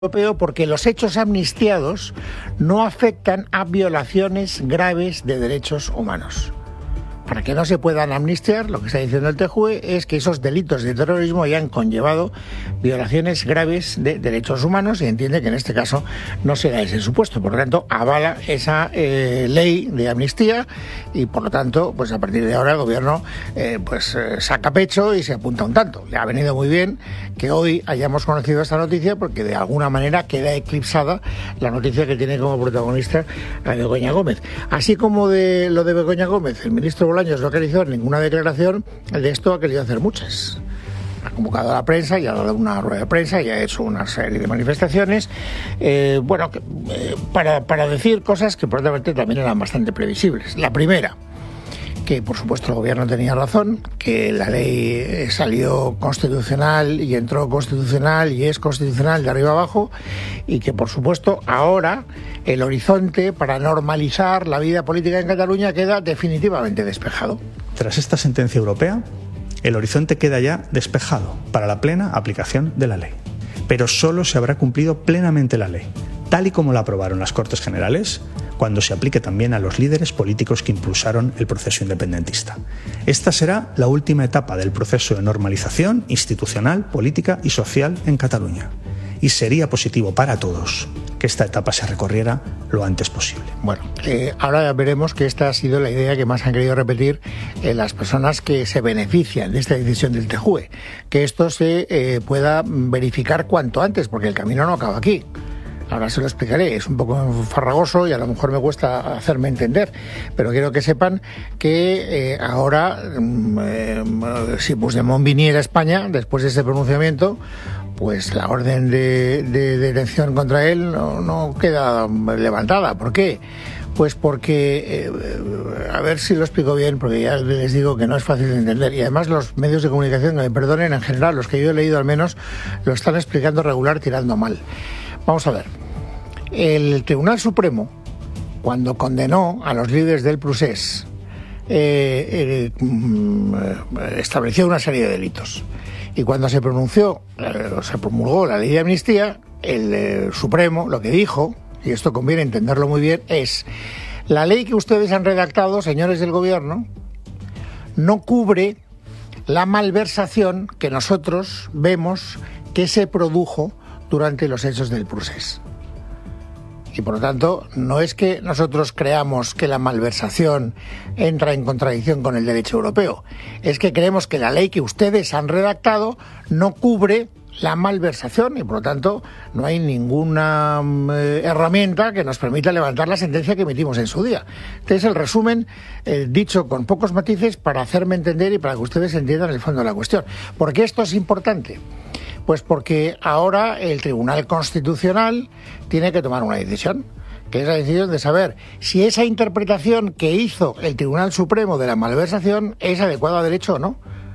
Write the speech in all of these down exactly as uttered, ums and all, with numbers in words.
Europeo porque los hechos amnistiados no afectan a violaciones graves de derechos humanos. Para que no se puedan amnistiar, lo que está diciendo el T J U E es que esos delitos de terrorismo hayan conllevado violaciones graves de derechos humanos y entiende que en este caso no se da ese supuesto. Por lo tanto, avala esa eh, ley de amnistía y, por lo tanto, pues a partir de ahora el gobierno eh, pues eh, saca pecho y se apunta un tanto. Le ha venido muy bien que hoy hayamos conocido esta noticia porque de alguna manera queda eclipsada la noticia que tiene como protagonista a Begoña Gómez. Así como de lo de Begoña Gómez, el ministro Bolaños no ha querido hacer ninguna declaración, de esto ha querido hacer muchas. Ha convocado a la prensa y ha dado una rueda de prensa y ha hecho una serie de manifestaciones, eh, bueno, eh, para, para decir cosas que probablemente también eran bastante previsibles. La primera, que por supuesto el gobierno tenía razón, que la ley salió constitucional y entró constitucional y es constitucional de arriba abajo y que por supuesto ahora el horizonte para normalizar la vida política en Cataluña queda definitivamente despejado. Tras esta sentencia europea, el horizonte queda ya despejado para la plena aplicación de la ley. Pero solo se habrá cumplido plenamente la ley, tal y como la aprobaron las Cortes Generales, cuando se aplique también a los líderes políticos que impulsaron el proceso independentista. Esta será la última etapa del proceso de normalización institucional, política y social en Cataluña. Y sería positivo para todos que esta etapa se recorriera lo antes posible. Bueno, eh, ahora veremos que esta ha sido la idea que más han querido repetir eh, las personas que se benefician de esta decisión del T J U E, que esto se eh, pueda verificar cuanto antes, porque el camino no acaba aquí. Ahora se lo explicaré, es un poco farragoso y a lo mejor me cuesta hacerme entender, pero quiero que sepan que eh, ahora, eh, si Puigdemont viniera a España, después de ese pronunciamiento, pues la orden de, de detención contra él no, no queda levantada. ¿Por qué? Pues porque, eh, a ver si lo explico bien, porque ya les digo que no es fácil de entender. Y además los medios de comunicación, que me perdonen, en general, los que yo he leído al menos, lo están explicando regular tirando mal. Vamos a ver. El Tribunal Supremo, cuando condenó a los líderes del Procés, eh, eh, estableció una serie de delitos. Y cuando se pronunció, eh, se promulgó la ley de amnistía, el eh, Supremo lo que dijo, y esto conviene entenderlo muy bien, es: la ley que ustedes han redactado, señores del gobierno, no cubre la malversación que nosotros vemos que se produjo durante los hechos del Procés. Y por lo tanto, no es que nosotros creamos que la malversación entra en contradicción con el derecho europeo, es que creemos que la ley que ustedes han redactado no cubre la malversación y por lo tanto no hay ninguna eh, herramienta que nos permita levantar la sentencia que emitimos en su día. Este es el resumen eh, dicho con pocos matices para hacerme entender y para que ustedes entiendan el fondo de la cuestión. ¿Por qué esto es importante? Pues porque ahora el Tribunal Constitucional tiene que tomar una decisión, que es la decisión de saber si esa interpretación que hizo el Tribunal Supremo de la malversación es adecuada a derecho o no.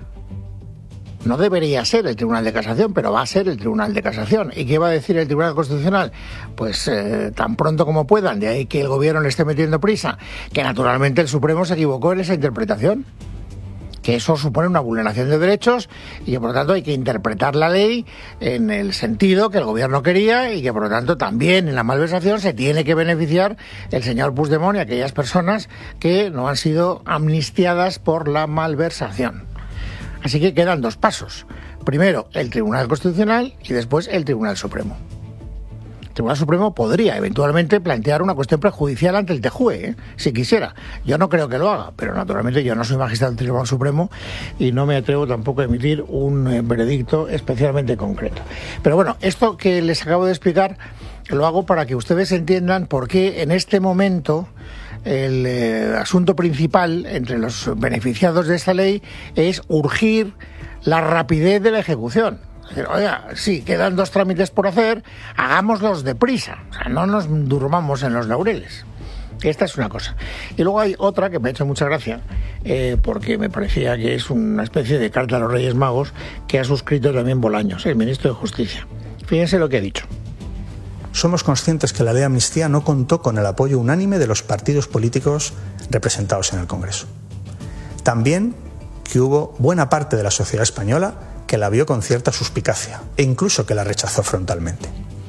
No debería ser el Tribunal de Casación, pero va a ser el Tribunal de Casación. ¿Y qué va a decir el Tribunal Constitucional? Pues eh, tan pronto como puedan, de ahí que el gobierno le esté metiendo prisa, que naturalmente el Supremo se equivocó en esa interpretación, que eso supone una vulneración de derechos y que por lo tanto hay que interpretar la ley en el sentido que el gobierno quería y que por lo tanto también en la malversación se tiene que beneficiar el señor Puigdemont y aquellas personas que no han sido amnistiadas por la malversación. Así que quedan dos pasos. Primero el Tribunal Constitucional y después el Tribunal Supremo. El Tribunal Supremo podría eventualmente plantear una cuestión prejudicial ante el T J U E, ¿eh? Si quisiera. Yo no creo que lo haga, pero naturalmente yo no soy magistrado del Tribunal Supremo y no me atrevo tampoco a emitir un eh, veredicto especialmente concreto. Pero bueno, esto que les acabo de explicar lo hago para que ustedes entiendan por qué en este momento el eh, asunto principal entre los beneficiados de esta ley es urgir la rapidez de la ejecución. Oiga, sí, quedan dos trámites por hacer, hagámoslos deprisa, o sea, no nos durmamos en los laureles. Esta es una cosa. Y luego hay otra que me ha hecho mucha gracia, eh, porque me parecía que es una especie de carta a los Reyes Magos que ha suscrito también Bolaños, el ministro de Justicia. Fíjense lo que ha dicho. Somos conscientes que la ley de amnistía no contó con el apoyo unánime de los partidos políticos representados en el Congreso. También que hubo buena parte de la sociedad española que la vio con cierta suspicacia e incluso que la rechazó frontalmente.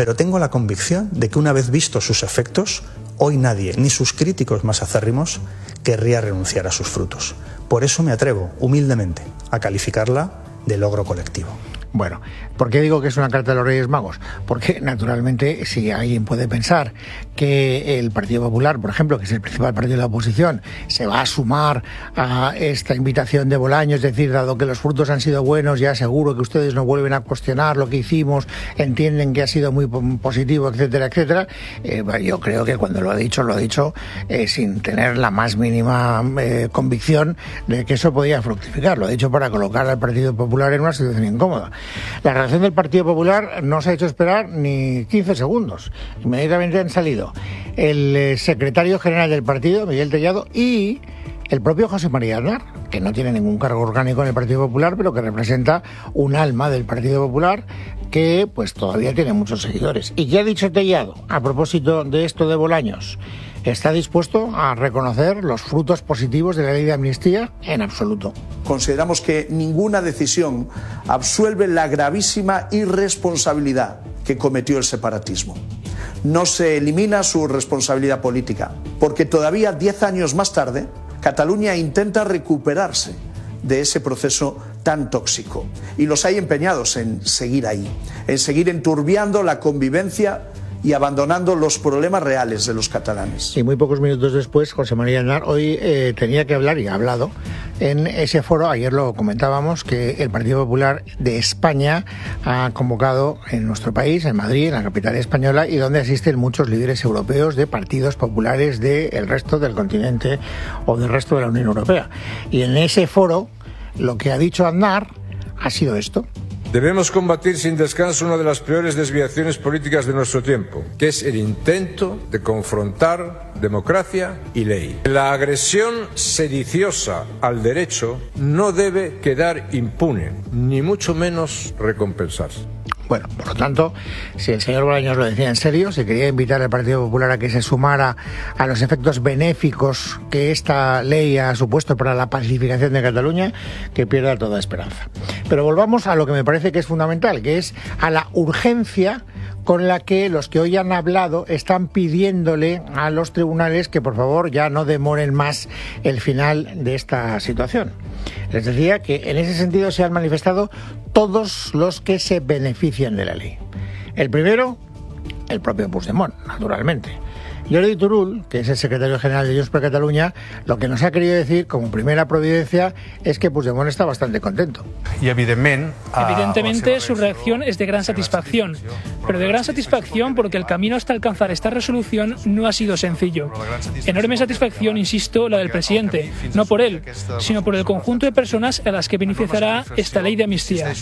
pero tengo la convicción de que una vez vistos sus efectos, hoy nadie, ni sus críticos más acérrimos, querría renunciar a sus frutos. Por eso me atrevo, humildemente, a calificarla de logro colectivo. Bueno, ¿por qué digo que es una carta de los Reyes Magos? Porque, naturalmente, si alguien puede pensar que el Partido Popular, por ejemplo, que es el principal partido de la oposición, se va a sumar a esta invitación de Bolaños, es decir, dado que los frutos han sido buenos, ya seguro que ustedes no vuelven a cuestionar lo que hicimos, entienden que ha sido muy positivo, etcétera, etcétera, eh, yo creo que cuando lo ha dicho, lo ha dicho eh, sin tener la más mínima eh, convicción de que eso podía fructificar. Lo ha dicho para colocar al Partido Popular en una situación incómoda. La reacción del Partido Popular no se ha hecho esperar ni quince segundos. Inmediatamente han salido el eh, secretario general del partido, Miguel Tellado, y el propio José María Aznar, que no tiene ningún cargo orgánico en el Partido Popular, pero que representa un alma del Partido Popular que pues todavía tiene muchos seguidores. ¿Y qué ha dicho Tellado a propósito de esto de Bolaños? ¿Está dispuesto a reconocer los frutos positivos de la ley de amnistía? En absoluto. Consideramos que ninguna decisión absuelve la gravísima irresponsabilidad que cometió el separatismo. No se elimina su responsabilidad política, porque todavía diez años más tarde, Cataluña intenta recuperarse de ese proceso tan tóxico. Y los hay empeñados en seguir ahí, en seguir enturbiando la convivencia y abandonando los problemas reales de los catalanes. Y muy pocos minutos después, José María Aznar hoy eh, tenía que hablar, y ha hablado, en ese foro. Ayer lo comentábamos, que el Partido Popular de España ha convocado en nuestro país, en Madrid, en la capital española, y donde asisten muchos líderes europeos de partidos populares del resto del continente o del resto de la Unión Europea. Y en ese foro, lo que ha dicho Aznar ha sido esto. Debemos combatir sin descanso una de las peores desviaciones políticas de nuestro tiempo, que es el intento de confrontar democracia y ley. La agresión sediciosa al derecho no debe quedar impune, ni mucho menos recompensarse. Bueno, por lo tanto, si el señor Bolaños lo decía en serio, si quería invitar al Partido Popular a que se sumara a los efectos benéficos que esta ley ha supuesto para la pacificación de Cataluña, que pierda toda esperanza. Pero volvamos a lo que me parece que es fundamental, que es a la urgencia con la que los que hoy han hablado están pidiéndole a los tribunales que por favor ya no demoren más el final de esta situación. Les decía que en ese sentido se han manifestado todos los que se benefician de la ley. El primero, el propio Puigdemont, naturalmente. Jordi Turull, que es el secretario general de Junts per Catalunya, lo que nos ha querido decir como primera providencia es que Puigdemont está bastante contento. Y evidentemente, evidentemente su reacción es de gran satisfacción, pero de gran satisfacción porque el camino hasta alcanzar esta resolución no ha sido sencillo. Enorme satisfacción, insisto, la del presidente, no por él, sino por el conjunto de personas a las que beneficiará esta ley de amnistía.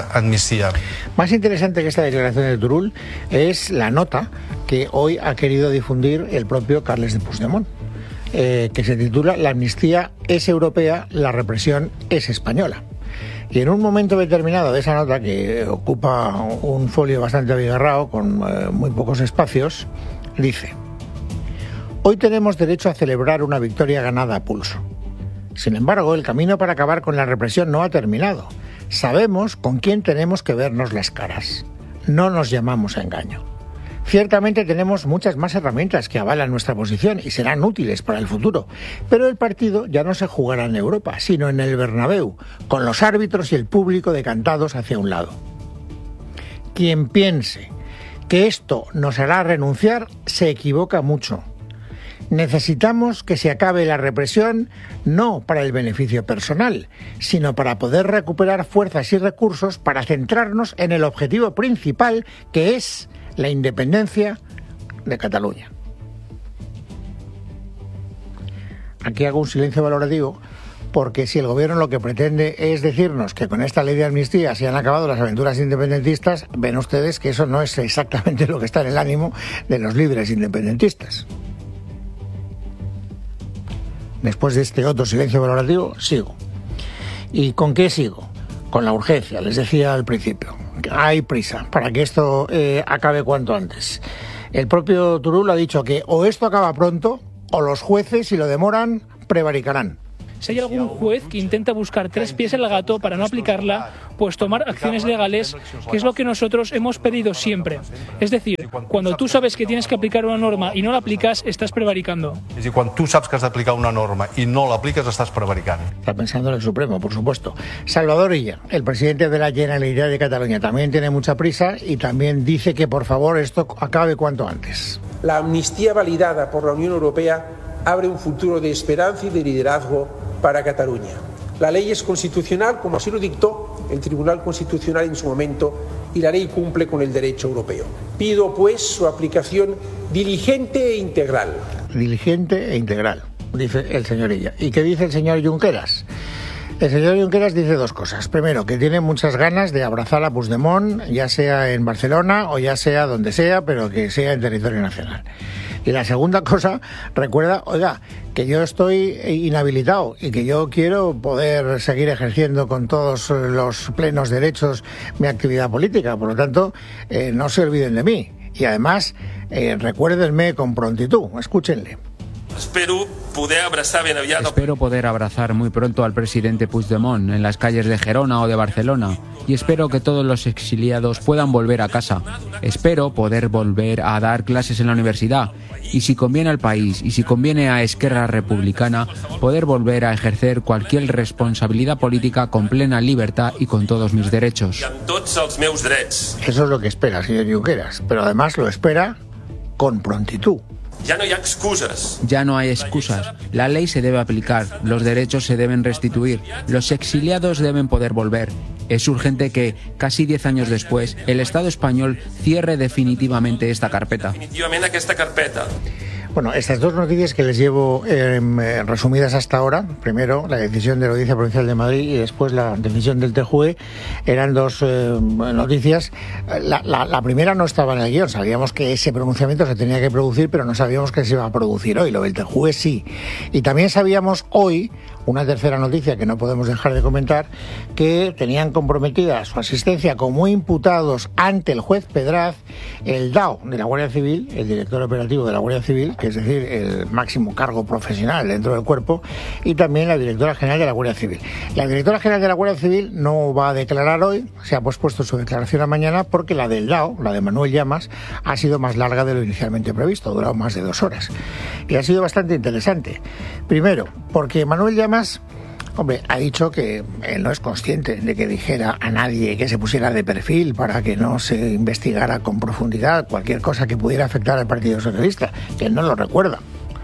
Más interesante que esta declaración de Turull es la nota que hoy ha querido difundir el propio Carles de Puigdemont, eh, que se titula "La amnistía es europea, la represión es española". Y en un momento determinado de esa nota, que ocupa un folio bastante abigarrado, con eh, muy pocos espacios, dice: "Hoy tenemos derecho a celebrar una victoria ganada a pulso. Sin embargo, el camino para acabar con la represión no ha terminado. Sabemos con quién tenemos que vernos las caras. No nos llamamos a engaño. Ciertamente tenemos muchas más herramientas que avalan nuestra posición y serán útiles para el futuro, pero el partido ya no se jugará en Europa, sino en el Bernabéu, con los árbitros y el público decantados hacia un lado. Quien piense que esto nos hará renunciar se equivoca mucho. Necesitamos que se acabe la represión no para el beneficio personal, sino para poder recuperar fuerzas y recursos para centrarnos en el objetivo principal, que es la independencia de Cataluña". Aquí hago un silencio valorativo, porque si el gobierno lo que pretende es decirnos que con esta ley de amnistía se han acabado las aventuras independentistas, ven ustedes que eso no es exactamente lo que está en el ánimo de los líderes independentistas. Después de este otro silencio valorativo, sigo. ¿Y con qué sigo? Con la urgencia, les decía al principio. Hay prisa para que esto eh, acabe cuanto antes. El propio Turull ha dicho que o esto acaba pronto o los jueces, si lo demoran, prevaricarán. Si hay algún juez que intenta buscar tres pies en el gato para no aplicarla, pues tomar acciones legales, que es lo que nosotros hemos pedido siempre. Es decir, cuando tú sabes que tienes que aplicar una norma y no la aplicas, estás prevaricando. És a dir, quan tu saps que has d'aplicar una norma i no l'apliques, estàs prevaricant. Está pensando en el Supremo, por supuesto. Salvador Illa, el presidente de la Generalitat de Cataluña, también tiene mucha prisa y también dice que por favor esto acabe cuanto antes. La amnistía validada por la Unión Europea abre un futuro de esperanza y de liderazgo para Cataluña. La ley es constitucional, como así lo dictó el Tribunal Constitucional en su momento, y la ley cumple con el derecho europeo. Pido, pues, su aplicación diligente e integral. Diligente e integral, dice el señor Illa. ¿Y qué dice el señor Junqueras? El señor Junqueras dice dos cosas. Primero, que tiene muchas ganas de abrazar a Puigdemont, ya sea en Barcelona o ya sea donde sea, pero que sea en territorio nacional. Y la segunda cosa, recuerda, oiga, que yo estoy inhabilitado y que yo quiero poder seguir ejerciendo con todos los plenos derechos mi actividad política. Por lo tanto, eh, no se olviden de mí. Y además, eh, recuérdenme con prontitud. Escúchenle. Espero poder abrazar ben aviat... Espero poder abrazar muy pronto al presidente Puigdemont en las calles de Gerona o de Barcelona y espero que todos los exiliados puedan volver a casa. Espero poder volver a dar clases en la universidad y, si conviene al país y si conviene a Esquerra Republicana, poder volver a ejercer cualquier responsabilidad política con plena libertad y con todos mis derechos. Eso es lo que espera, señor Junqueras, pero además lo espera con prontitud. Ya no hay excusas. Ya no hay excusas. La ley se debe aplicar, los derechos se deben restituir, los exiliados deben poder volver. Es urgente que, casi diez años después, el Estado español cierre definitivamente esta carpeta. Definitivamente esta carpeta. Bueno, estas dos noticias que les llevo eh, resumidas hasta ahora, primero la decisión de la Audiencia Provincial de Madrid y después la decisión del T J U E, eran dos eh, noticias. La, la, la primera no estaba en el guión, sabíamos que ese pronunciamiento se tenía que producir, pero no sabíamos que se iba a producir hoy, lo del T J U E sí. Y también sabíamos hoy, una tercera noticia que no podemos dejar de comentar, que tenían comprometida su asistencia como imputados ante el juez Pedraz, el D A O de la Guardia Civil, el director operativo de la Guardia Civil, que es decir, el máximo cargo profesional dentro del cuerpo, y también la directora general de la Guardia Civil. La directora general de la Guardia Civil no va a declarar hoy, se ha pospuesto su declaración a mañana, porque la del D A O, la de Manuel Llamas, ha sido más larga de lo inicialmente previsto, ha durado más de dos horas. Y ha sido bastante interesante. Primero, porque Manuel Llamas Hombre, ha dicho que él no es consciente de que dijera a nadie que se pusiera de perfil para que no se investigara con profundidad cualquier cosa que pudiera afectar al Partido Socialista, que él no lo recuerda.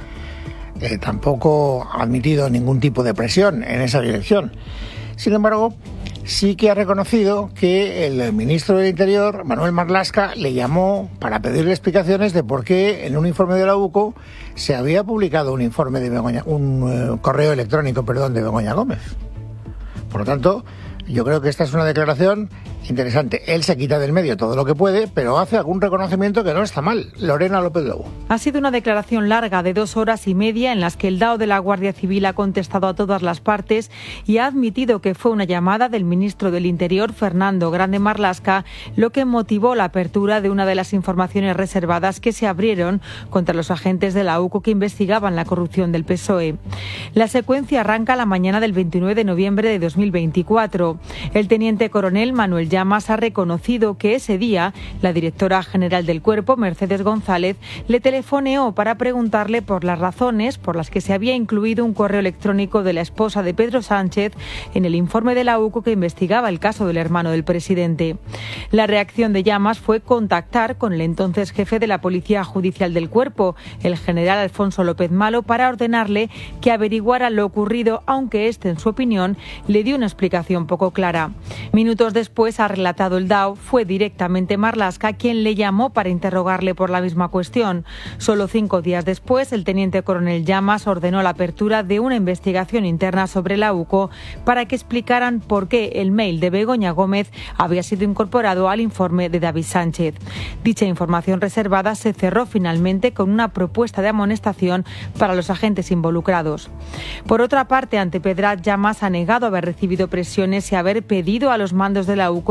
Eh, tampoco ha admitido ningún tipo de presión en esa dirección. Sin embargo, sí que ha reconocido que el ministro del Interior, Manuel Marlaska, le llamó para pedirle explicaciones de por qué en un informe de la U C O se había publicado un informe de Begoña, un uh, correo electrónico, perdón, de Begoña Gómez. Por lo tanto, yo creo que esta es una declaración interesante. Él se quita del medio todo lo que puede, pero hace algún reconocimiento que no está mal. Lorena López Lobo. Ha sido una declaración larga de dos horas y media en las que el D A O de la Guardia Civil ha contestado a todas las partes y ha admitido que fue una llamada del ministro del Interior, Fernando Grande Marlaska, lo que motivó la apertura de una de las informaciones reservadas que se abrieron contra los agentes de la U C O que investigaban la corrupción del P S O E. La secuencia arranca la mañana del veintinueve de noviembre de dos mil veinticuatro. El teniente coronel Manuel Llamas ha reconocido que ese día la directora general del cuerpo, Mercedes González, le telefoneó para preguntarle por las razones por las que se había incluido un correo electrónico de la esposa de Pedro Sánchez en el informe de la U C O que investigaba el caso del hermano del presidente. La reacción de Llamas fue contactar con el entonces jefe de la Policía Judicial del cuerpo, el general Alfonso López Malo, para ordenarle que averiguara lo ocurrido, aunque este, en su opinión, le dio una explicación poco clara. Minutos después, ha relatado el D A O, fue directamente Marlaska quien le llamó para interrogarle por la misma cuestión. Solo cinco días después, el teniente coronel Llamas ordenó la apertura de una investigación interna sobre la U C O para que explicaran por qué el mail de Begoña Gómez había sido incorporado al informe de David Sánchez. Dicha información reservada se cerró finalmente con una propuesta de amonestación para los agentes involucrados. Por otra parte, ante Pedraz, Llamas ha negado haber recibido presiones y haber pedido a los mandos de la U C O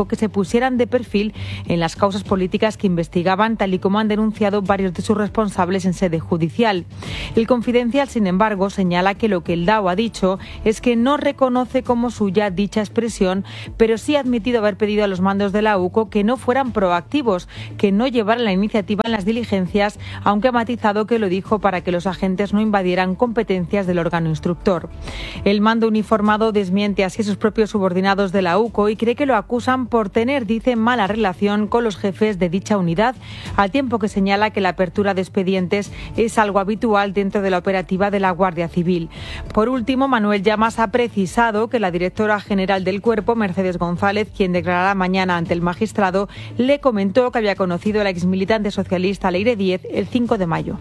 AUCO que se pusieran de perfil en las causas políticas que investigaban, tal y como han denunciado varios de sus responsables en sede judicial. El Confidencial, sin embargo, señala que lo que el D A O ha dicho es que no reconoce como suya dicha expresión, pero sí ha admitido haber pedido a los mandos de la AUCO que no fueran proactivos, que no llevaran la iniciativa en las diligencias, aunque ha matizado que lo dijo para que los agentes no invadieran competencias del órgano instructor. El mando uniformado desmiente así a sus propios subordinados de la AUCO y cree que lo acusan por tener, dice, mala relación con los jefes de dicha unidad, al tiempo que señala que la apertura de expedientes es algo habitual dentro de la operativa de la Guardia Civil. Por último, Manuel Llamas ha precisado que la directora general del Cuerpo, Mercedes González, quien declarará mañana ante el magistrado, le comentó que había conocido a la exmilitante socialista Leire Díez el cinco de mayo.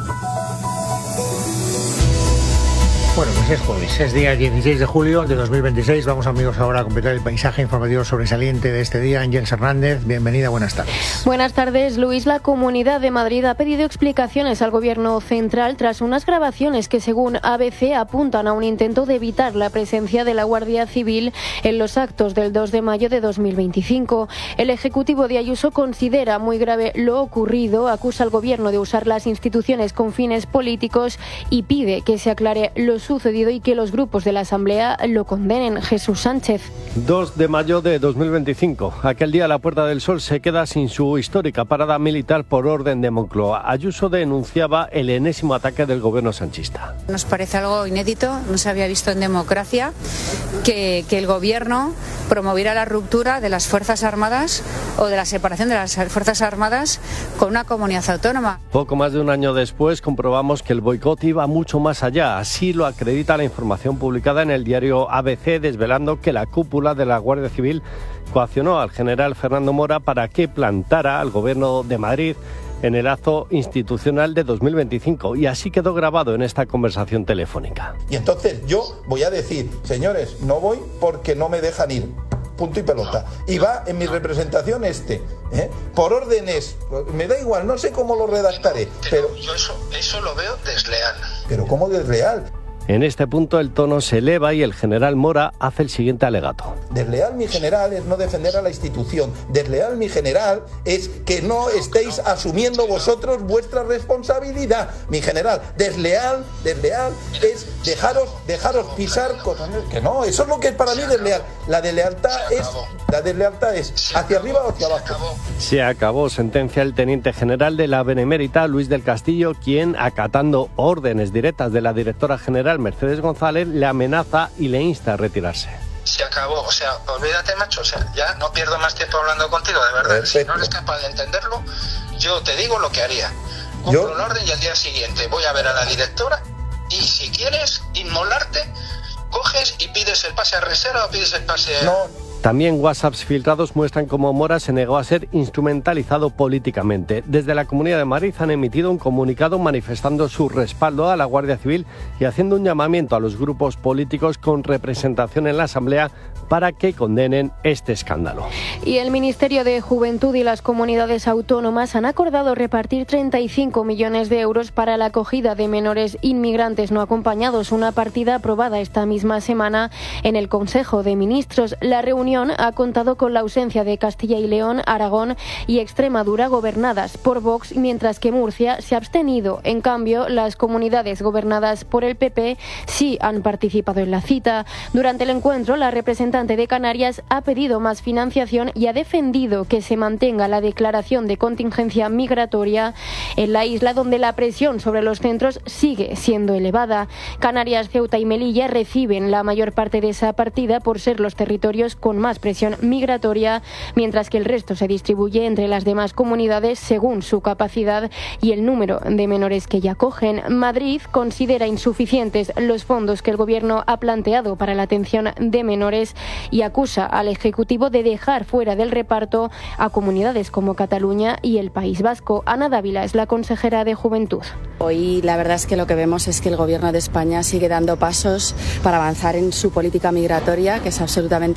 Bueno, pues es jueves, es día dieciséis de julio de dos mil veintiséis. Vamos, amigos, ahora a completar el paisaje informativo sobresaliente de este día. Ángeles Hernández, bienvenida, buenas tardes. Buenas tardes, Luis. La Comunidad de Madrid ha pedido explicaciones al Gobierno central tras unas grabaciones que, según A B C, apuntan a un intento de evitar la presencia de la Guardia Civil en los actos del dos de mayo de dos mil veinticinco. El Ejecutivo de Ayuso considera muy grave lo ocurrido, acusa al Gobierno de usar las instituciones con fines políticos y pide que se aclare los sucedido y que los grupos de la Asamblea lo condenen. Jesús Sánchez. dos de mayo de dos mil veinticinco. Aquel día la Puerta del Sol se queda sin su histórica parada militar por orden de Moncloa. Ayuso denunciaba el enésimo ataque del gobierno sanchista. Nos parece algo inédito, no se había visto en democracia que, que el gobierno promoviera la ruptura de las Fuerzas Armadas o de la separación de las Fuerzas Armadas con una comunidad autónoma. Poco más de un año después comprobamos que el boicot iba mucho más allá. Así lo acredita la información publicada en el diario A B C, desvelando que la cúpula de la Guardia Civil coaccionó al general Fernando Mora para que plantara al gobierno de Madrid en el acto institucional de dos mil veinticinco, y así quedó grabado en esta conversación telefónica. Y entonces yo voy a decir, señores, no voy porque no me dejan ir. Punto y pelota. Y va en mi representación este, ¿eh? Por órdenes, me da igual, no sé cómo lo redactaré, pero... Yo eso, eso lo veo desleal. ¿Pero cómo desleal? En este punto el tono se eleva y el general Mora hace el siguiente alegato. Desleal, mi general, es no defender a la institución. Desleal, mi general, es que no estéis asumiendo vosotros vuestra responsabilidad. Mi general, desleal, desleal es dejaros, dejaros pisar cosas. Que no, eso es lo que es para mí desleal. La deslealtad es, la deslealtad es hacia arriba o hacia abajo. Se acabó, sentencia el teniente general de la Benemérita, Luis del Castillo, quien, acatando órdenes directas de la directora general Mercedes González, le amenaza y le insta a retirarse. Se acabó, o sea, olvídate, macho, o sea, ya no pierdo más tiempo hablando contigo, de verdad. Perfecto. Si no eres capaz de entenderlo, yo te digo lo que haría. Compro un orden y al día siguiente voy a ver a la directora y si quieres inmolarte, coges y pides el pase a reserva o pides el pase a... No. También WhatsApps filtrados muestran cómo Mora se negó a ser instrumentalizado políticamente. Desde la Comunidad de Madrid han emitido un comunicado manifestando su respaldo a la Guardia Civil y haciendo un llamamiento a los grupos políticos con representación en la Asamblea para que condenen este escándalo. Y el Ministerio de Juventud y las comunidades autónomas han acordado repartir treinta y cinco millones de euros para la acogida de menores inmigrantes no acompañados, una partida aprobada esta misma semana en el Consejo de Ministros. La reunión ha contado con la ausencia de Castilla y León, Aragón y Extremadura, gobernadas por Vox, mientras que Murcia se ha abstenido. En cambio, las comunidades gobernadas por el P P sí han participado en la cita. Durante el encuentro, la representante de Canarias ha pedido más financiación y ha defendido que se mantenga la declaración de contingencia migratoria en la isla, donde la presión sobre los centros sigue siendo elevada. Canarias, Ceuta y Melilla reciben la mayor parte de esa partida por ser los territorios con más presión migratoria, mientras que el resto se distribuye entre las demás comunidades según su capacidad y el número de menores que ya acogen. Madrid considera insuficientes los fondos que el Gobierno ha planteado para la atención de menores y acusa al Ejecutivo de dejar fuera del reparto a comunidades como Cataluña y el País Vasco. Ana Dávila es la consejera de Juventud. Hoy la verdad es que lo que vemos es que el Gobierno de España sigue dando pasos para avanzar en su política migratoria, que es absolutamente temeraria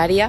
temeraria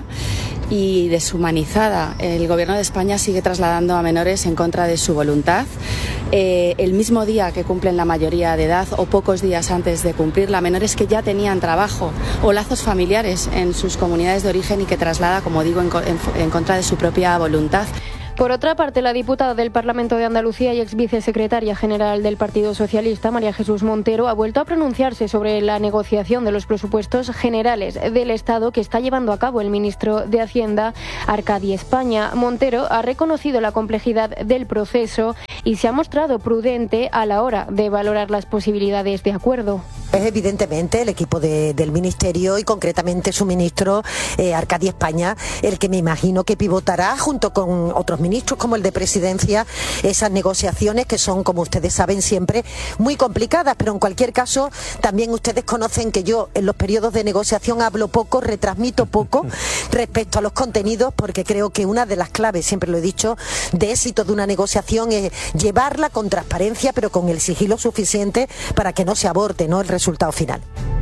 y deshumanizada. El Gobierno de España sigue trasladando a menores en contra de su voluntad. Eh, el mismo día que cumplen la mayoría de edad o pocos días antes de cumplirla, menores que ya tenían trabajo o lazos familiares en sus comunidades de origen y que traslada, como digo, en, en, en contra de su propia voluntad. Por otra parte, la diputada del Parlamento de Andalucía y ex vicesecretaria general del Partido Socialista, María Jesús Montero, ha vuelto a pronunciarse sobre la negociación de los presupuestos generales del Estado que está llevando a cabo el ministro de Hacienda, Arcadi España. Montero ha reconocido la complejidad del proceso y se ha mostrado prudente a la hora de valorar las posibilidades de acuerdo. Es evidentemente el equipo de, del Ministerio y concretamente su ministro, eh, Arcadi España, el que me imagino que pivotará junto con otros ministros como el de Presidencia esas negociaciones que son, como ustedes saben, siempre muy complicadas, pero en cualquier caso también ustedes conocen que yo en los periodos de negociación hablo poco, retransmito poco respecto a los contenidos, porque creo que una de las claves, siempre lo he dicho, de éxito de una negociación es llevarla con transparencia pero con el sigilo suficiente para que no se aborte, ¿no?, el resultado final.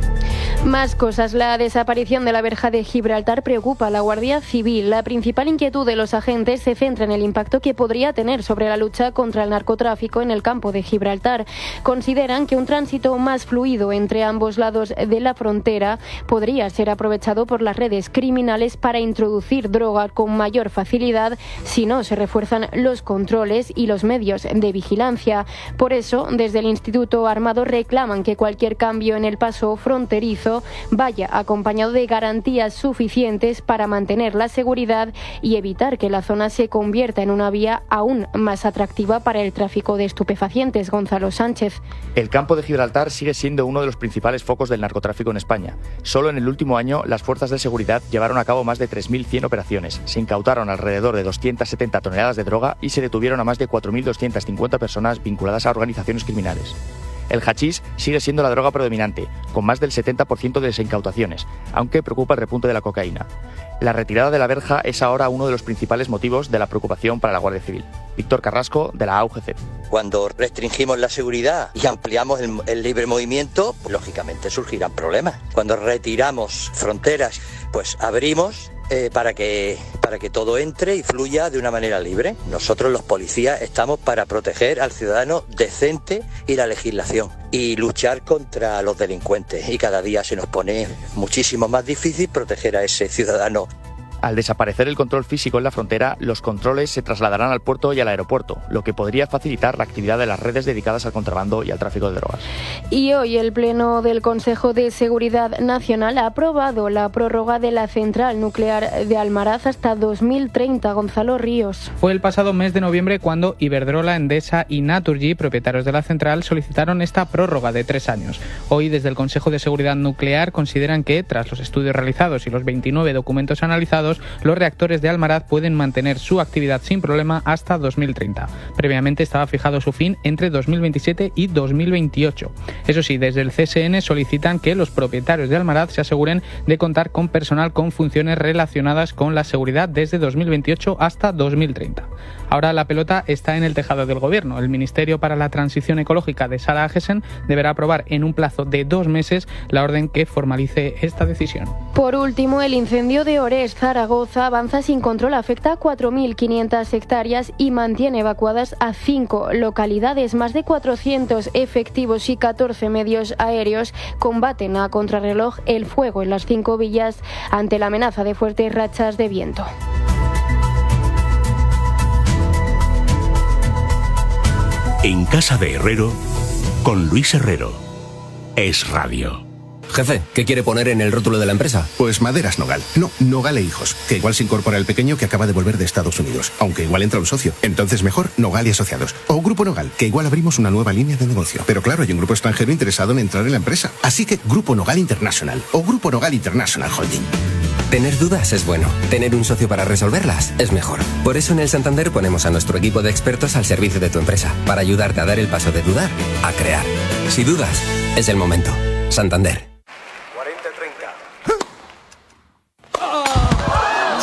Más cosas. La desaparición de la verja de Gibraltar preocupa a la Guardia Civil. La principal inquietud de los agentes se centra en el impacto que podría tener sobre la lucha contra el narcotráfico en el campo de Gibraltar. Consideran que un tránsito más fluido entre ambos lados de la frontera podría ser aprovechado por las redes criminales para introducir droga con mayor facilidad si no se refuerzan los controles y los medios de vigilancia. Por eso, desde el Instituto Armado reclaman que cualquier cambio en el paso fronterizo vaya acompañado de garantías suficientes para mantener la seguridad y evitar que la zona se convierta en una vía aún más atractiva para el tráfico de estupefacientes. Gonzalo Sánchez. El campo de Gibraltar sigue siendo uno de los principales focos del narcotráfico en España. Solo en el último año, las fuerzas de seguridad llevaron a cabo más de tres mil cien operaciones, se incautaron alrededor de doscientas setenta toneladas de droga y se detuvieron a más de cuatro mil doscientas cincuenta personas vinculadas a organizaciones criminales. El hachís sigue siendo la droga predominante, con más del setenta por ciento de las incautaciones, aunque preocupa el repunte de la cocaína. La retirada de la verja es ahora uno de los principales motivos de la preocupación para la Guardia Civil. Víctor Carrasco, de la A U G C. Cuando restringimos la seguridad y ampliamos el, el libre movimiento, pues, lógicamente surgirán problemas. Cuando retiramos fronteras, pues abrimos eh, para que, para que todo entre y fluya de una manera libre. Nosotros los policías estamos para proteger al ciudadano decente y la legislación y luchar contra los delincuentes, y cada día se nos pone muchísimo más difícil proteger a ese ciudadano. Al desaparecer el control físico en la frontera, los controles se trasladarán al puerto y al aeropuerto, lo que podría facilitar la actividad de las redes dedicadas al contrabando y al tráfico de drogas. Y hoy el Pleno del Consejo de Seguridad Nacional ha aprobado la prórroga de la central nuclear de Almaraz hasta dos mil treinta. Gonzalo Ríos. Fue el pasado mes de noviembre cuando Iberdrola, Endesa y Naturgy, propietarios de la central, solicitaron esta prórroga de tres años. Hoy, desde el Consejo de Seguridad Nuclear, consideran que, tras los estudios realizados y los veintinueve documentos analizados, los reactores de Almaraz pueden mantener su actividad sin problema hasta dos mil treinta. Previamente estaba fijado su fin entre dos mil veintisiete y dos mil veintiocho. Eso sí, desde el C S N solicitan que los propietarios de Almaraz se aseguren de contar con personal con funciones relacionadas con la seguridad desde dos mil veintiocho hasta dos mil treinta. Ahora la pelota está en el tejado del Gobierno. El Ministerio para la Transición Ecológica de Sara Agesen deberá aprobar en un plazo de dos meses la orden que formalice esta decisión. Por último, el incendio de Orés, Zaragoza, avanza sin control, afecta a cuatro mil quinientas hectáreas y mantiene evacuadas a cinco localidades. Más de cuatrocientos efectivos y catorce medios aéreos combaten a contrarreloj el fuego en las cinco villas ante la amenaza de fuertes rachas de viento. En Casa de Herrero, con Luis Herrero. Es Radio. Jefe, ¿qué quiere poner en el rótulo de la empresa? Pues Maderas Nogal. No, Nogal e Hijos, que igual se incorpora el pequeño que acaba de volver de Estados Unidos, aunque igual entra un socio. Entonces mejor Nogal y Asociados. O Grupo Nogal, que igual abrimos una nueva línea de negocio. Pero claro, hay un grupo extranjero interesado en entrar en la empresa. Así que Grupo Nogal International o Grupo Nogal International Holding. Tener dudas es bueno. Tener un socio para resolverlas es mejor. Por eso en el Santander ponemos a nuestro equipo de expertos al servicio de tu empresa, para ayudarte a dar el paso de dudar a crear. Si dudas, es el momento. Santander.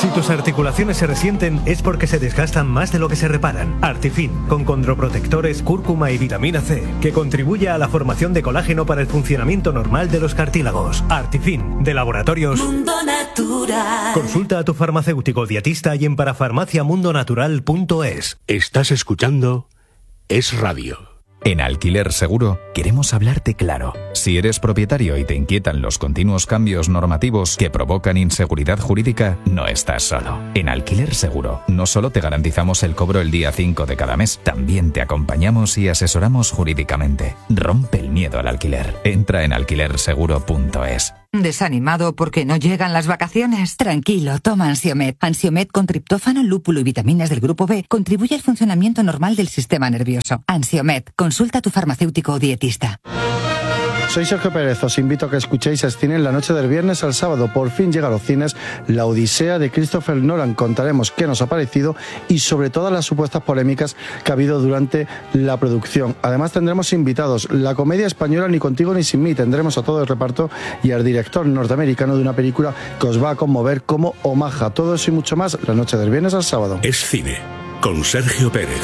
Si tus articulaciones se resienten es porque se desgastan más de lo que se reparan. Artifin, con condroprotectores, cúrcuma y vitamina C, que contribuye a la formación de colágeno para el funcionamiento normal de los cartílagos. Artifin, de Laboratorios Mundo Natural. Consulta a tu farmacéutico dietista y en parafarmaciamundonatural punto es. Estás escuchando Es Radio. En Alquiler Seguro queremos hablarte claro. Si eres propietario y te inquietan los continuos cambios normativos que provocan inseguridad jurídica, no estás solo. En Alquiler Seguro no solo te garantizamos el cobro el día cinco de cada mes, también te acompañamos y asesoramos jurídicamente. Rompe el miedo al alquiler. Entra en alquiler seguro punto es. ¿Desanimado porque no llegan las vacaciones? Tranquilo, toma Ansiomet. Ansiomet con triptófano, lúpulo y vitaminas del grupo B contribuye al funcionamiento normal del sistema nervioso. Ansiomet, consulta a tu farmacéutico o dietista. Soy Sergio Pérez, os invito a que escuchéis Cine en la noche del viernes al sábado. Por fin llega a los cines La Odisea de Christopher Nolan. Contaremos qué nos ha parecido y sobre todas las supuestas polémicas que ha habido durante la producción. Además tendremos invitados, la comedia española Ni contigo ni sin mí. Tendremos a todo el reparto y al director norteamericano de una película que os va a conmover como Omaha. Todo eso y mucho más la noche del viernes al sábado. Es Cine, con Sergio Pérez.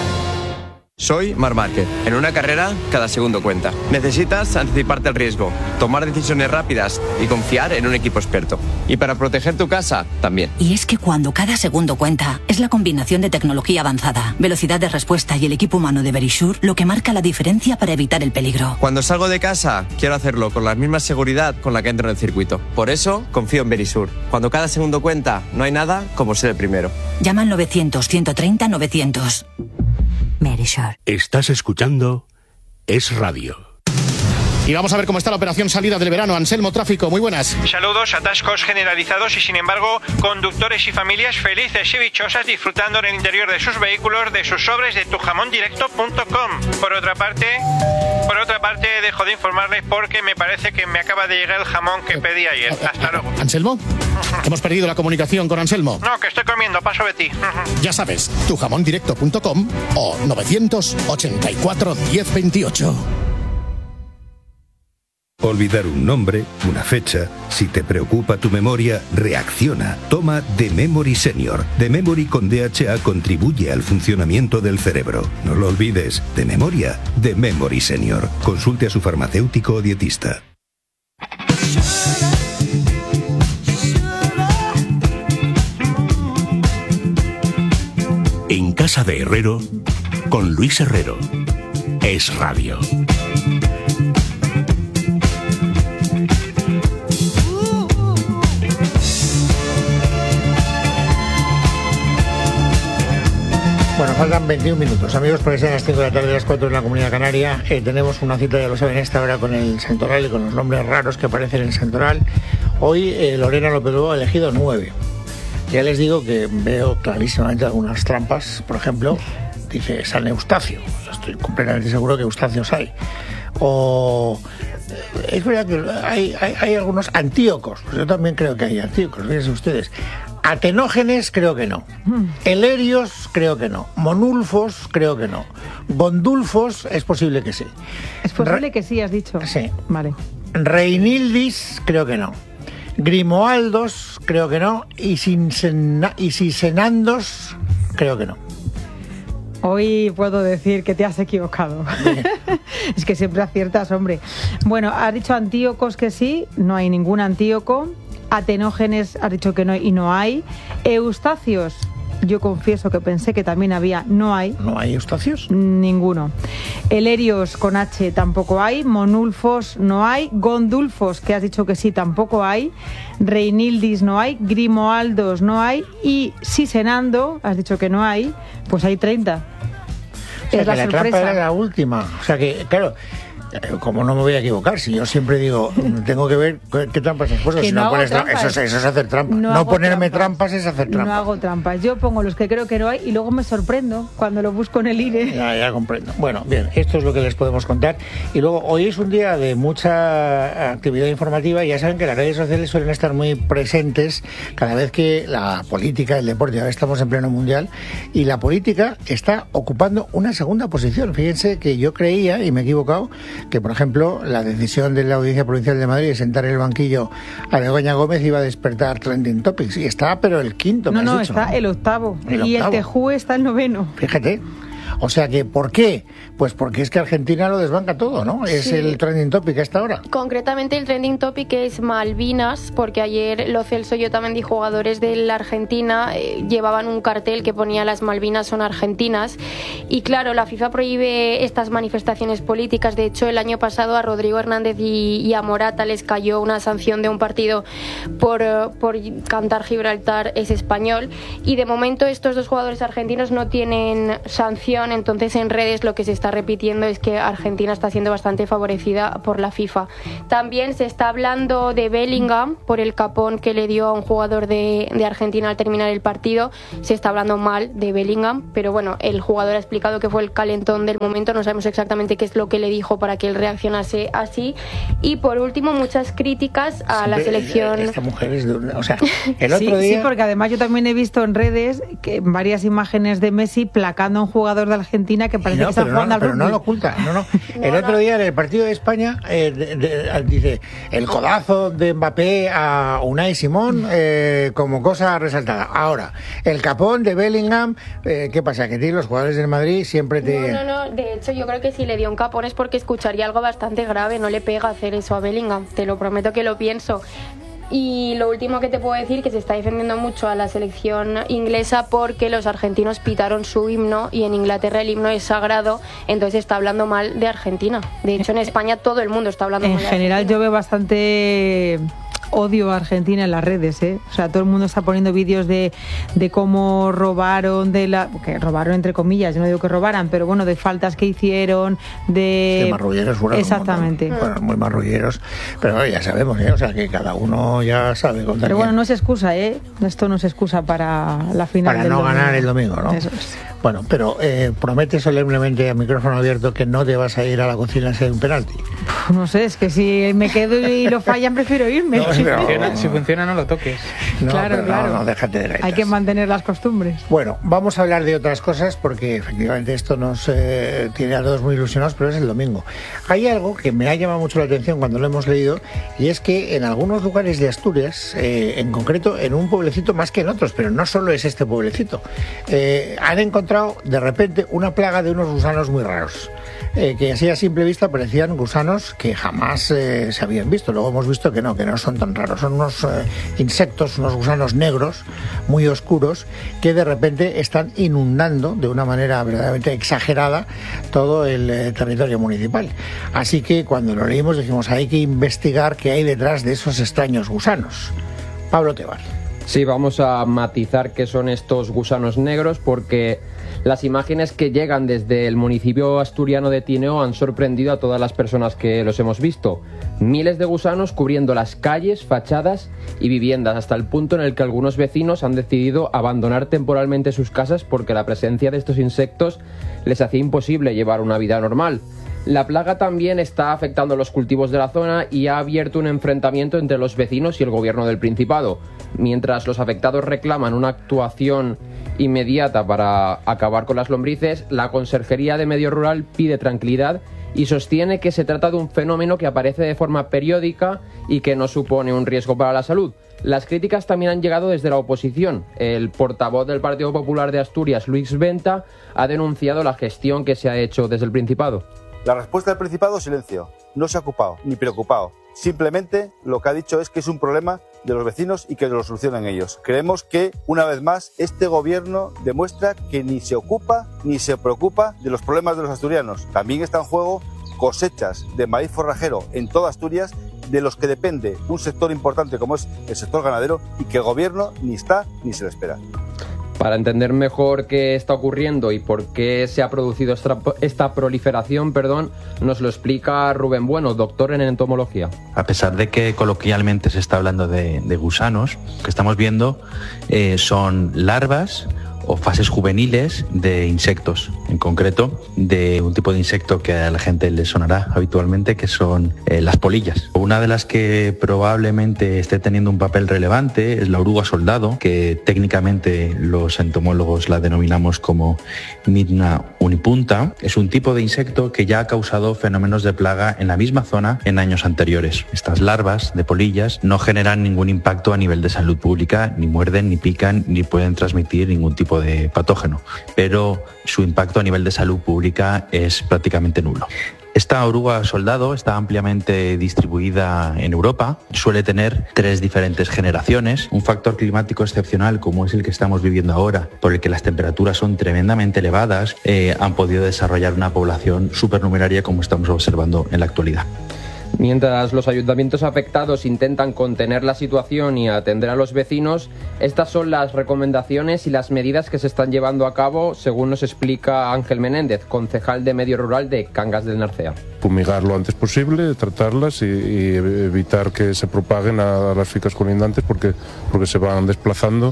Soy Marc Márquez. En una carrera, cada segundo cuenta. Necesitas anticiparte al riesgo, tomar decisiones rápidas y confiar en un equipo experto. Y para proteger tu casa, también. Y es que cuando cada segundo cuenta, es la combinación de tecnología avanzada, velocidad de respuesta y el equipo humano de Verisure lo que marca la diferencia para evitar el peligro. Cuando salgo de casa, quiero hacerlo con la misma seguridad con la que entro en el circuito. Por eso, confío en Verisure. Cuando cada segundo cuenta, no hay nada como ser el primero. Llama al novecientos, ciento treinta, novecientos. Verisure. Estás escuchando Es Radio. Y vamos a ver cómo está la operación salida del verano. Anselmo Tráfico, muy buenas. Saludos, atascos generalizados y sin embargo conductores y familias felices y dichosas disfrutando en el interior de sus vehículos de sus sobres de tu jamón directo punto com. Por otra parte, por otra parte dejo de informarles porque me parece que me acaba de llegar el jamón que pedí ayer. Hasta luego. ¿Anselmo? Hemos perdido la comunicación con Anselmo. No, que estoy comiendo, paso de ti. Ya sabes, tu jamón directo punto com o novecientos ochenta y cuatro, diez veintiocho. Olvidar un nombre, una fecha. Si te preocupa tu memoria, reacciona. Toma The Memory Senior. The Memory con D H A contribuye al funcionamiento del cerebro. No lo olvides. De memoria, The Memory Senior. Consulte a su farmacéutico o dietista. En casa de Herrero, con Luis Herrero. Es Radio. Bueno, faltan veintiún minutos, amigos, porque sean las cinco de la tarde, las cuatro en la Comunidad Canaria. Eh, tenemos una cita, ya lo saben, esta hora con el Santoral y con los nombres raros que aparecen en el Santoral. Hoy eh, Lorena López Lobo ha elegido nueve. Ya les digo que veo clarísimamente algunas trampas. Por ejemplo, dice San Eustacio. Estoy completamente seguro que Eustacios hay. O es verdad que hay, hay, hay algunos Antíocos. Pues yo también creo que hay Antíocos, fíjense ustedes. Atenógenes, creo que no. Elerios, creo que no. Monulfos, creo que no. Gondulfos, es posible que sí. Es posible Re- que sí, has dicho. Sí. Vale. Reinildis, creo que no. Grimoaldos, creo que no. Y, Sinsena- y Sisenandos, creo que no. Hoy puedo decir que te has equivocado. Es que siempre aciertas, hombre. Bueno, has dicho Antíocos que sí, no hay ningún Antíoco. Atenógenes has dicho que no y no hay. Eustacios, yo confieso que pensé que también había, no hay. ¿No hay Eustacios? Ninguno. Elerios con H tampoco hay. Monulfos no hay. Gondulfos, que has dicho que sí, tampoco hay. Reinildis no hay. Grimoaldos no hay. Y Sisenando, has dicho que no hay. Pues hay treinta. O sea, es la que la sorpresa. trampa era la última. O sea que, claro, como no me voy a equivocar, si yo siempre digo, tengo que ver qué trampas has puesto, Que si no no hago pones tra- trampas. eso, es- eso es hacer trampa. No No, hago ponerme trampas. trampas es hacer trampa. No hago trampas. Yo pongo los que creo que no hay y luego me sorprendo cuando lo busco en el I R E. Ya, ya comprendo. Bueno, bien, esto es lo que les podemos contar. Y luego, hoy es un día de mucha actividad informativa. Ya saben que las redes sociales suelen estar muy presentes cada vez que la política, el deporte, ahora estamos en pleno mundial, y la política está ocupando una segunda posición. Fíjense que yo creía, y me he equivocado, que, por ejemplo, la decisión de la Audiencia Provincial de Madrid de sentar en el banquillo a Begoña Gómez iba a despertar trending topics. Y está, pero el quinto. No, me has no, dicho, está ¿no? el octavo. El y octavo. el Tejue está el noveno. Fíjate. O sea que, ¿por qué? Pues porque es que Argentina lo desbanca todo, ¿no? Es Sí. el trending topic a esta hora. Concretamente el trending topic es Malvinas, porque ayer Lo Celso y Otamendi, jugadores de la Argentina, eh, llevaban un cartel que ponía las Malvinas son argentinas. Y claro, la FIFA prohíbe estas manifestaciones políticas. De hecho, el año pasado a Rodrigo Hernández y, y a Morata les cayó una sanción de un partido por, eh, por cantar Gibraltar es español. Y de momento estos dos jugadores argentinos no tienen sanción. Entonces en redes lo que se está repitiendo es que Argentina está siendo bastante favorecida por la FIFA. También se está hablando de Bellingham por el capón que le dio a un jugador de, de Argentina al terminar el partido. Se está hablando mal de Bellingham, pero bueno, el jugador ha explicado que fue el calentón del momento. No sabemos exactamente qué es lo que le dijo para que él reaccionase así. Y por último, muchas críticas a la selección. Esta mujer es de una... O sea, el otro sí, día... sí, porque además yo también he visto en redes que varias imágenes de Messi placando a un jugador de Argentina que parece No, que está pero jugando no, al pero rugby. no lo oculta. No, no. El otro día en el partido de España eh, de, de, dice el codazo de Mbappé a Unai Simón eh, como cosa resaltada. Ahora, el capón de Bellingham, eh, ¿qué pasa? Que los jugadores del Madrid siempre te... No, no, no. De hecho, yo creo que si le dio un capón es porque escucharía algo bastante grave. No le pega hacer eso a Bellingham. Te lo prometo que lo pienso. Y lo último que te puedo decir, que se está defendiendo mucho a la selección inglesa porque los argentinos pitaron su himno y en Inglaterra el himno es sagrado, entonces está hablando mal de Argentina. De hecho, en España todo el mundo está hablando En mal de general Argentina. yo veo bastante odio a Argentina en las redes, ¿eh? O sea, todo el mundo está poniendo vídeos de, de cómo robaron, de la que robaron entre comillas, yo no digo que robaran, pero bueno, de faltas que hicieron, de... de marrulleros fueron exactamente. Bueno, muy marrulleros, pero bueno, ya sabemos, ¿eh? O sea, que cada uno ya sabe contar. Pero bueno, no es excusa, ¿eh? Esto no es excusa para la final para del no domingo. ganar el domingo, ¿no? Eso es. Bueno, pero eh, promete solemnemente a micrófono abierto que no te vas a ir a la cocina si hay un penalti. No sé, es que si me quedo y lo fallan prefiero irme. No, Si pero- funciona, si funciona, no lo toques. No, Claro, pero claro. No, no, déjate de gaitas. Hay que mantener las costumbres. Bueno, vamos a hablar de otras cosas porque efectivamente esto nos eh, tiene a todos muy ilusionados, pero es el domingo. Hay algo que me ha llamado mucho la atención cuando lo hemos leído y es que en algunos lugares de Asturias, eh, en concreto en un pueblecito más que en otros, pero no solo es este pueblecito, eh, han encontrado de repente una plaga de unos gusanos muy raros. Eh, que así a simple vista parecían gusanos que jamás eh, se habían visto. Luego hemos visto que no, que no son tan raros. Son unos eh, insectos, unos gusanos negros, muy oscuros, que de repente están inundando de una manera verdaderamente exagerada todo el eh, territorio municipal. Así que cuando lo leímos dijimos, hay que investigar qué hay detrás de esos extraños gusanos. Pablo Tebar. Sí, vamos a matizar qué son estos gusanos negros porque las imágenes que llegan desde el municipio asturiano de Tineo han sorprendido a todas las personas que los hemos visto. Miles de gusanos cubriendo las calles, fachadas y viviendas, hasta el punto en el que algunos vecinos han decidido abandonar temporalmente sus casas porque la presencia de estos insectos les hacía imposible llevar una vida normal. La plaga también está afectando los cultivos de la zona y ha abierto un enfrentamiento entre los vecinos y el gobierno del Principado. Mientras los afectados reclaman una actuación inmediata para acabar con las lombrices, la Conserjería de Medio Rural pide tranquilidad y sostiene que se trata de un fenómeno que aparece de forma periódica y que no supone un riesgo para la salud. Las críticas también han llegado desde la oposición. El portavoz del Partido Popular de Asturias, Luis Venta, ha denunciado la gestión que se ha hecho desde el Principado. La respuesta del Principado, silencio. No se ha ocupado ni preocupado. Simplemente lo que ha dicho es que es un problema de los vecinos y que lo solucionan ellos. Creemos que, una vez más, este gobierno demuestra que ni se ocupa ni se preocupa de los problemas de los asturianos. También está en juego cosechas de maíz forrajero en toda Asturias, de los que depende un sector importante como es el sector ganadero y que el gobierno ni está ni se le espera. Para entender mejor qué está ocurriendo y por qué se ha producido esta, esta proliferación, perdón, nos lo explica Rubén Bueno, doctor en entomología. A pesar de que coloquialmente se está hablando de, de gusanos, lo que estamos viendo eh, son larvas o fases juveniles de insectos, en concreto de un tipo de insecto que a la gente le sonará habitualmente, que son eh, las polillas. Una de las que probablemente esté teniendo un papel relevante es la oruga soldado, que técnicamente los entomólogos la denominamos como Midna unipunta es un tipo de insecto que ya ha causado fenómenos de plaga en la misma zona en años anteriores. Estas larvas de polillas no generan ningún impacto a nivel de salud pública, ni muerden, ni pican, ni pueden transmitir ningún tipo de patógeno, pero su impacto a nivel de salud pública es prácticamente nulo. Esta oruga soldado está ampliamente distribuida en Europa, suele tener tres diferentes generaciones. Un factor climático excepcional como es el que estamos viviendo ahora, por el que las temperaturas son tremendamente elevadas, eh, han podido desarrollar una población supernumeraria como estamos observando en la actualidad. Mientras los ayuntamientos afectados intentan contener la situación y atender a los vecinos, estas son las recomendaciones y las medidas que se están llevando a cabo, según nos explica Ángel Menéndez, concejal de Medio Rural de Cangas del Narcea. Fumigar lo antes posible, tratarlas y, y evitar que se propaguen a, a las fincas colindantes porque, porque se van desplazando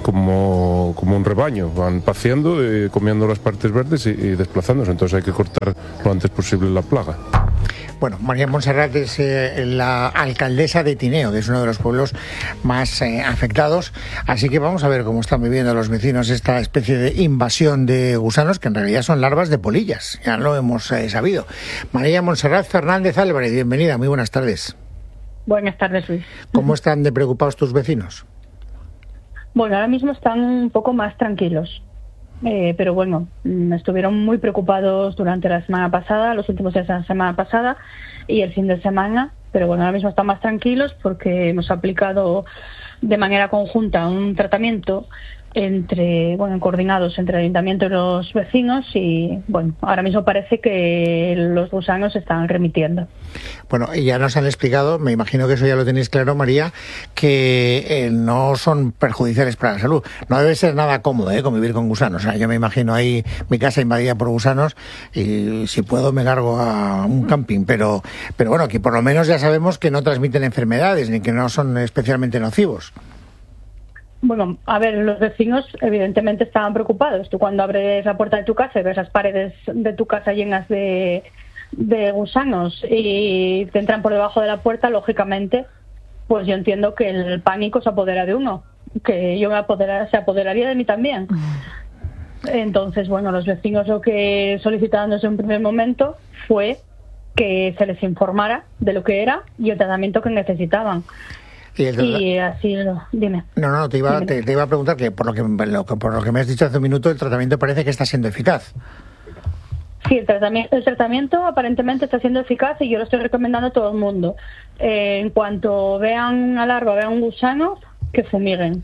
como, como un rebaño, van paciendo, eh, comiendo las partes verdes y, y desplazándose, entonces hay que cortar lo antes posible la plaga. Bueno, María Montserrat es eh, la alcaldesa de Tineo, que es uno de los pueblos más eh, afectados, así que vamos a ver cómo están viviendo los vecinos esta especie de invasión de gusanos, que en realidad son larvas de polillas, ya lo hemos eh, sabido. María Montserrat Fernández Álvarez, bienvenida, muy buenas tardes. Buenas tardes, Luis. ¿Cómo están de preocupados tus vecinos? Bueno, ahora mismo están un poco más tranquilos. Eh, pero bueno, estuvieron muy preocupados durante la semana pasada, los últimos días de la semana pasada y el fin de semana, pero bueno, ahora mismo están más tranquilos porque hemos aplicado de manera conjunta un tratamiento entre, bueno, coordinados entre el ayuntamiento y los vecinos y bueno, ahora mismo parece que los gusanos se están remitiendo. Bueno, y ya nos han explicado, me imagino que eso ya lo tenéis claro, María, que eh, no son perjudiciales para la salud. No debe ser nada cómodo, ¿eh?, convivir con gusanos. O sea, yo me imagino ahí mi casa invadida por gusanos y si puedo me largo a un camping, pero, pero bueno, que por lo menos ya sabemos que no transmiten enfermedades ni que no son especialmente nocivos. Bueno, a ver, los vecinos evidentemente estaban preocupados. Tú cuando abres la puerta de tu casa y ves las paredes de tu casa llenas de, de gusanos y te entran por debajo de la puerta, lógicamente, pues yo entiendo que el pánico se apodera de uno, que yo me apodera, se apoderaría de mí también. Entonces, bueno, los vecinos lo que solicitaron desde un primer momento fue que se les informara de lo que era y el tratamiento que necesitaban. Y, el... y así, dime. No, no, te iba, te, te iba a preguntar que por lo que, lo que por lo que me has dicho hace un minuto, el tratamiento parece que está siendo eficaz. Sí, el tratamiento, el tratamiento aparentemente está siendo eficaz y yo lo estoy recomendando a todo el mundo. Eh, en cuanto vean una larva, vean un gusano, que fumiguen.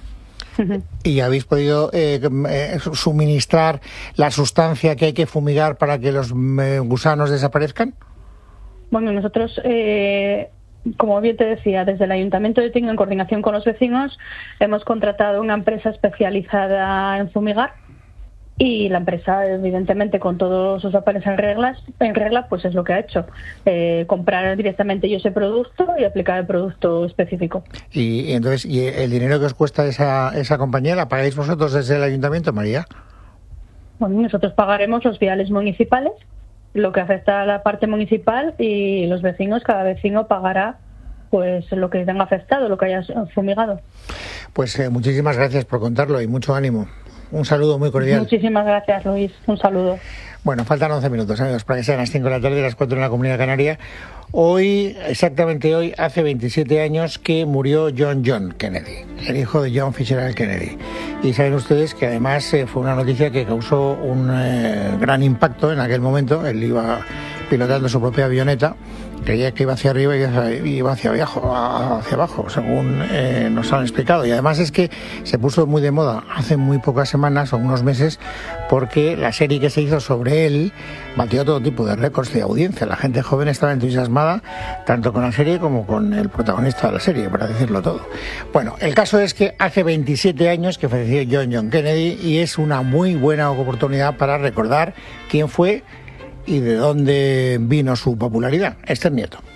¿Y habéis podido eh, eh, suministrar la sustancia que hay que fumigar para que los eh, gusanos desaparezcan? Bueno, nosotros... Eh, Como bien te decía, desde el Ayuntamiento de Tineo, en coordinación con los vecinos, hemos contratado una empresa especializada en fumigar y la empresa, evidentemente, con todos sus papeles en reglas, en regla, pues es lo que ha hecho. Eh, comprar directamente yo ese producto y aplicar el producto específico. Y, y entonces, ¿y el dinero que os cuesta esa, esa compañía la pagáis vosotros desde el Ayuntamiento, María? Bueno, nosotros pagaremos los viales municipales, lo que afecta a la parte municipal, y los vecinos, cada vecino pagará pues lo que tenga afectado, lo que haya fumigado. Pues eh, muchísimas gracias por contarlo y mucho ánimo. Un saludo muy cordial. Muchísimas gracias, Luis. Un saludo. Bueno, faltan once minutos, amigos, para que sean las cinco de la tarde, las cuatro en la Comunidad Canaria. Hoy, exactamente hoy, hace veintisiete años que murió John John Kennedy, el hijo de John Fitzgerald Kennedy. Y saben ustedes que además eh, fue una noticia que causó un eh, gran impacto en aquel momento. Él iba pilotando su propia avioneta, creía que iba hacia arriba y iba hacia abajo, hacia abajo, según eh, nos han explicado. Y además es que se puso muy de moda hace muy pocas semanas o unos meses, porque la serie que se hizo sobre él batió todo tipo de récords de audiencia. La gente joven estaba entusiasmada tanto con la serie como con el protagonista de la serie, para decirlo todo. Bueno, el caso es que hace veintisiete años que falleció John John Kennedy y es una muy buena oportunidad para recordar quién fue y de dónde vino su popularidad. Esther Nieto.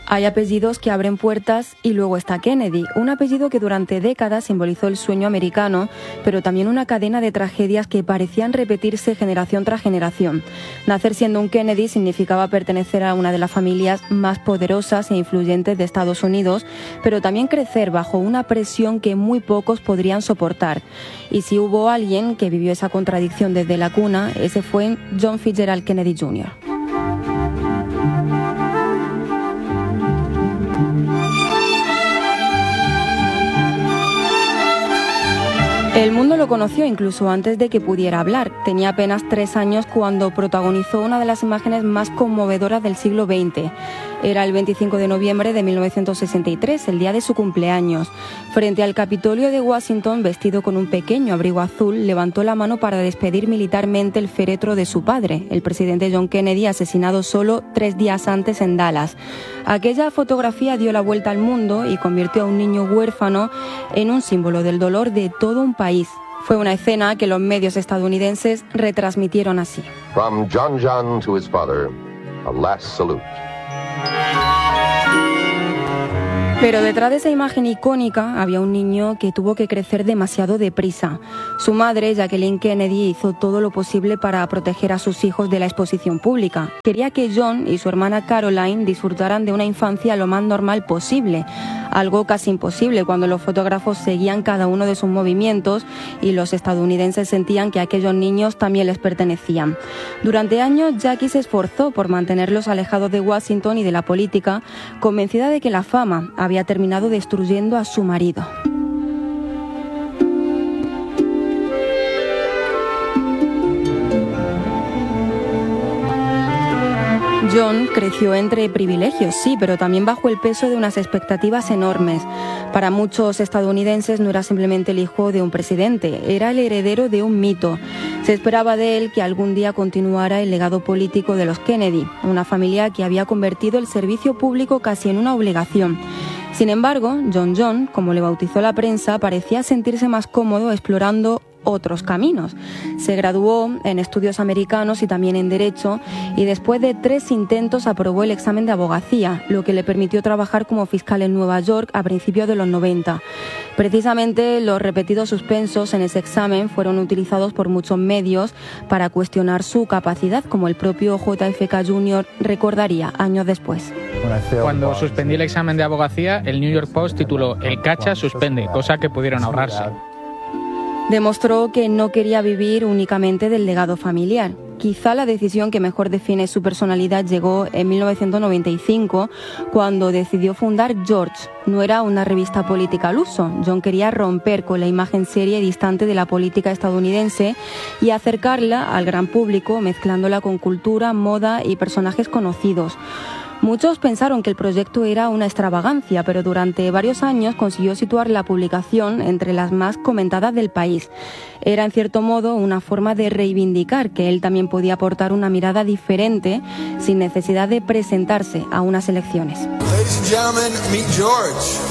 Hay apellidos que abren puertas y luego está Kennedy, un apellido que durante décadas simbolizó el sueño americano, pero también una cadena de tragedias que parecían repetirse generación tras generación. Nacer siendo un Kennedy significaba pertenecer a una de las familias más poderosas e influyentes de Estados Unidos, pero también crecer bajo una presión que muy pocos podrían soportar. Y si hubo alguien que vivió esa contradicción desde la cuna, ese fue John Fitzgerald Kennedy junior El mundo lo conoció incluso antes de que pudiera hablar. Tenía apenas tres años cuando protagonizó una de las imágenes más conmovedoras del siglo veinte. Era el veinticinco de noviembre de mil novecientos sesenta y tres, el día de su cumpleaños. Frente al Capitolio de Washington, vestido con un pequeño abrigo azul, levantó la mano para despedir militarmente el féretro de su padre, el presidente John Kennedy, asesinado solo tres días antes en Dallas. Aquella fotografía dio la vuelta al mundo y convirtió a un niño huérfano en un símbolo del dolor de todo un país. Fue una escena que los medios estadounidenses retransmitieron así. From John John to his father, a last salute. Pero detrás de esa imagen icónica había un niño que tuvo que crecer demasiado deprisa. Su madre, Jacqueline Kennedy, hizo todo lo posible para proteger a sus hijos de la exposición pública. Quería que John y su hermana Caroline disfrutaran de una infancia lo más normal posible, algo casi imposible cuando los fotógrafos seguían cada uno de sus movimientos y los estadounidenses sentían que aquellos niños también les pertenecían. Durante años, Jackie se esforzó por mantenerlos alejados de Washington y de la política, convencida de que la fama había terminado destruyendo a su marido. John creció entre privilegios, sí, pero también bajo el peso de unas expectativas enormes. Para muchos estadounidenses no era simplemente el hijo de un presidente, era el heredero de un mito. Se esperaba de él que algún día continuara el legado político de los Kennedy, una familia que había convertido el servicio público casi en una obligación. Sin embargo, John John, como le bautizó la prensa, parecía sentirse más cómodo explorando otros caminos. Se graduó en estudios americanos y también en Derecho y después de tres intentos aprobó el examen de abogacía, lo que le permitió trabajar como fiscal en Nueva York a principios de los noventa. Precisamente los repetidos suspensos en ese examen fueron utilizados por muchos medios para cuestionar su capacidad, como el propio J F K junior recordaría años después. Cuando suspendí el examen de abogacía, el New York Post tituló "El cacha suspende", cosa que pudieron ahorrarse. Demostró que no quería vivir únicamente del legado familiar. Quizá la decisión que mejor define su personalidad llegó en mil novecientos noventa y cinco, cuando decidió fundar George. No era una revista política al uso. John quería romper con la imagen seria y distante de la política estadounidense y acercarla al gran público, mezclándola con cultura, moda y personajes conocidos. Muchos pensaron que el proyecto era una extravagancia, pero durante varios años consiguió situar la publicación entre las más comentadas del país. Era, en cierto modo, una forma de reivindicar que él también podía aportar una mirada diferente sin necesidad de presentarse a unas elecciones. Ladies and gentlemen, meet George.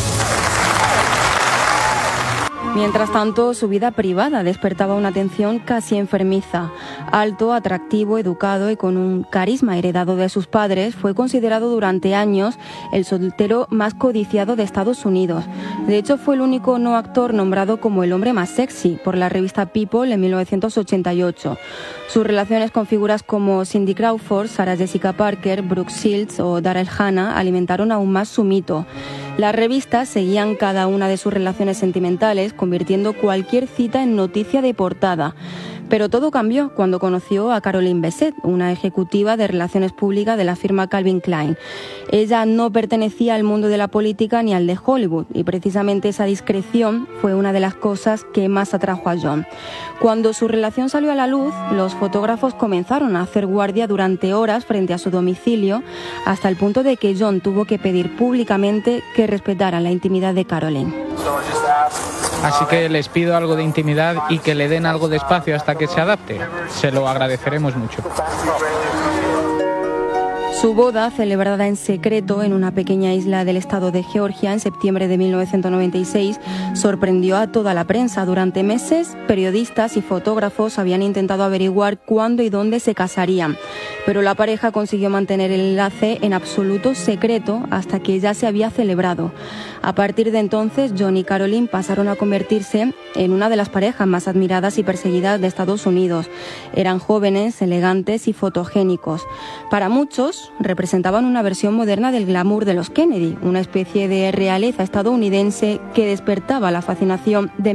Mientras tanto, su vida privada despertaba una atención casi enfermiza. Alto, atractivo, educado y con un carisma heredado de sus padres, fue considerado durante años el soltero más codiciado de Estados Unidos. De hecho, fue el único no actor nombrado como el hombre más sexy por la revista People en mil novecientos ochenta y ocho. Sus relaciones con figuras como Cindy Crawford, Sarah Jessica Parker, Brooke Shields o Daryl Hannah alimentaron aún más su mito. Las revistas seguían cada una de sus relaciones sentimentales, convirtiendo cualquier cita en noticia de portada. Pero todo cambió cuando conoció a Caroline Bessette, una ejecutiva de relaciones públicas de la firma Calvin Klein. Ella no pertenecía al mundo de la política ni al de Hollywood, y precisamente esa discreción fue una de las cosas que más atrajo a John. Cuando su relación salió a la luz, los fotógrafos comenzaron a hacer guardia durante horas frente a su domicilio, hasta el punto de que John tuvo que pedir públicamente que respetaran la intimidad de Caroline. Así que les pido algo de intimidad y que le den algo de espacio hasta que se adapte. Se lo agradeceremos mucho. Su boda, celebrada en secreto en una pequeña isla del estado de Georgia en septiembre de mil novecientos noventa y seis, sorprendió a toda la prensa. Durante meses, periodistas y fotógrafos habían intentado averiguar cuándo y dónde se casarían, pero la pareja consiguió mantener el enlace en absoluto secreto hasta que ya se había celebrado. A partir de entonces, John y Caroline pasaron a convertirse en una de las parejas más admiradas y perseguidas de Estados Unidos. Eran jóvenes, elegantes y fotogénicos. Para muchos, representaban una versión moderna del glamour de los Kennedy, una especie de realeza estadounidense que despertaba la fascinación de